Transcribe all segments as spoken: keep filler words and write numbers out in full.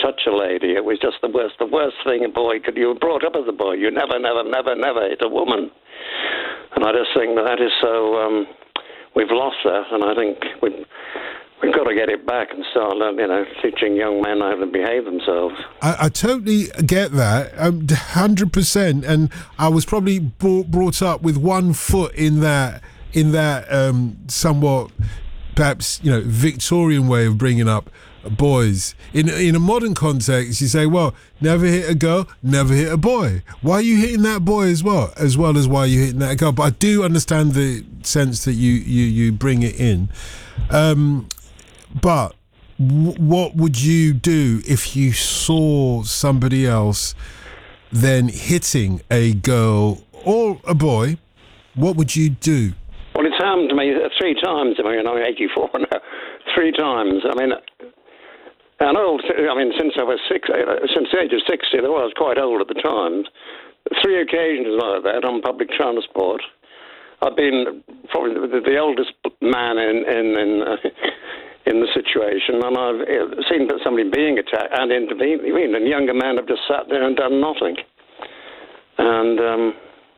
touch a lady. It was just the worst, the worst thing a boy could. You were brought up as a boy. You never, never, never, never hit a woman. And I just think that that is so. Um, we've lost that, and I think we've we've got to get it back and start, you know, teaching young men how to behave themselves. I, I totally get that, um, one hundred percent. And I was probably brought, brought up with one foot in that in that um, somewhat, perhaps, you know, Victorian way of bringing up boys. In in a modern context, you say, well, never hit a girl, never hit a boy. Why are you hitting that boy as well, as well as why are you hitting that girl? But I do understand the sense that you you, you bring it in. Um, but w- what would you do if you saw somebody else then hitting a girl or a boy? What would you do? Well, it's happened to me three times. I mean, I'm eighty-four now. Three times. I mean, and old. I mean, since I was six, since the age of sixty, though I was quite old at the time. Three occasions like that on public transport. I've been probably the, the oldest man in in in, uh, in the situation, and I've seen somebody being attacked and intervened. And younger men have just sat there and done nothing. And um,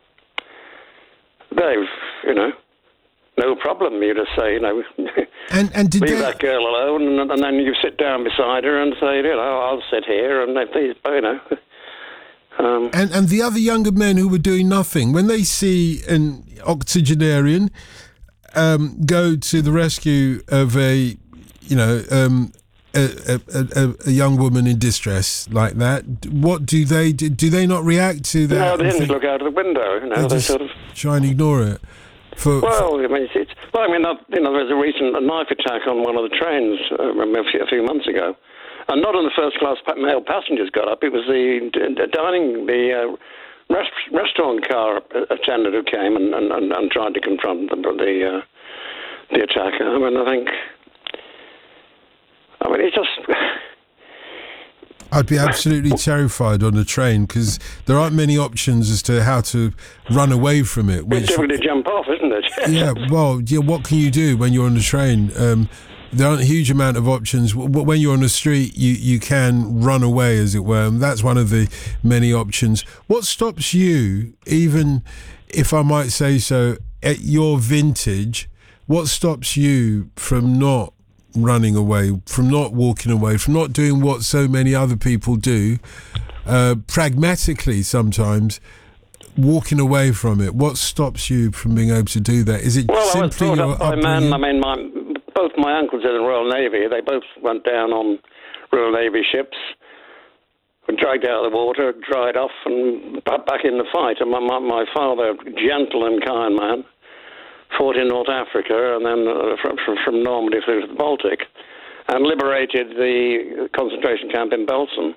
they've, you know. No problem. You just say, you know, and, and did leave they... that girl alone, and, and then you sit down beside her and say, you know, I'll sit here, and they, please, you know. Um, and and the other younger men who were doing nothing, when they see an octogenarian um, go to the rescue of a, you know, um, a, a, a, a young woman in distress like that, what do they do? Do they not react to that? No, they didn't look out of the window. You know, they, they just sort of try and ignore it. For, well, I mean, it's, well, I mean, uh, you know, there was a recent knife attack on one of the trains uh, a, few, a few months ago, and not on the first-class pa- male passengers got up. It was the, the dining, the uh, rest, restaurant car attendant who came and, and, and, and tried to confront the the, uh, the attacker. I mean, I think, I mean, it's just. I'd be absolutely terrified on a train because there aren't many options as to how to run away from it. Which, it's difficult to jump off, isn't it? yeah, well, yeah. What can you do when you're on the train? Um, there aren't a huge amount of options. When you're on the street, you, you can run away, as it were. And that's one of the many options. What stops you, even if I might say so, at your vintage, what stops you from not running away, from not walking away, from not doing what so many other people do, uh, pragmatically sometimes, walking away from it? What stops you from being able to do that? Is it well, simply I was brought your up by upbringing? men. I mean, my, both my uncles in the Royal Navy, they both went down on Royal Navy ships, were dragged out of the water, dried off, and back in the fight. And my, my, my father, gentle and kind man, fought in North Africa and then uh, from, from, from Normandy through to the Baltic and liberated the concentration camp in Belsen.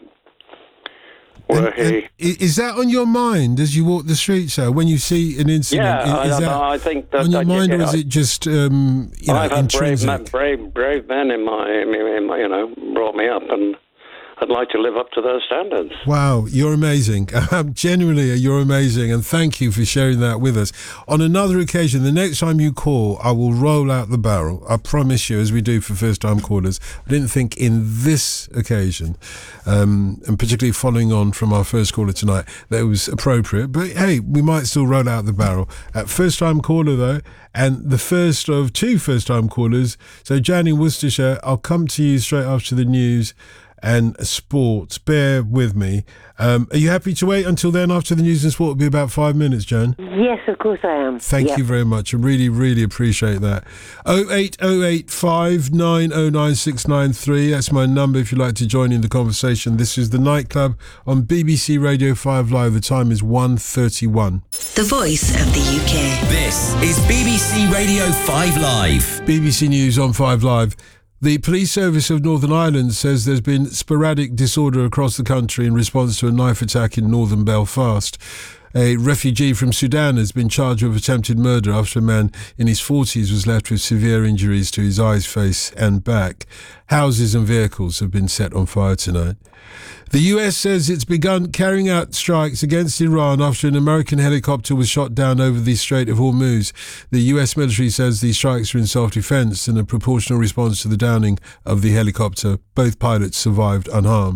Where and, he, and is that on your mind as you walk the streets, sir, when you see an incident? Yeah, is I, that I think that on your I, mind, yeah, or is I, it just um, you know, I've had brave, intrinsic? men, brave, brave men in my, in my, you know, brought me up, and I'd like to live up to those standards. Wow, you're amazing. Um, genuinely, you're amazing, and thank you for sharing that with us. On another occasion, the next time you call, I will roll out the barrel. I promise you, as we do for first-time callers. I didn't think in this occasion, um, and particularly following on from our first caller tonight, that it was appropriate. But hey, we might still roll out the barrel. At first-time caller, though, and the first of two first-time callers. So, Jan in Worcestershire, I'll come to you straight after the news and sports. Bear with me. Um, are you happy to wait until then? After the news and sport will be about five minutes, Jan. Yes, of course I am. Thank yeah. you very much. I really, really appreciate that. oh eight oh eight, five nine oh nine, six nine three. That's my number if you'd like to join in the conversation. This is The Nightclub on B B C Radio five Live. The time is one thirty-one. The voice of the U K. This is B B C Radio five Live. B B C News on five Live. The Police Service of Northern Ireland says there's been sporadic disorder across the country in response to a knife attack in northern Belfast. A refugee from Sudan has been charged with attempted murder after a man in his forties was left with severe injuries to his eyes, face and back. Houses and vehicles have been set on fire tonight. The U S says it's begun carrying out strikes against Iran after an American helicopter was shot down over the Strait of Hormuz. The U S military says these strikes are in self-defense and a proportional response to the downing of the helicopter. Both pilots survived unharmed.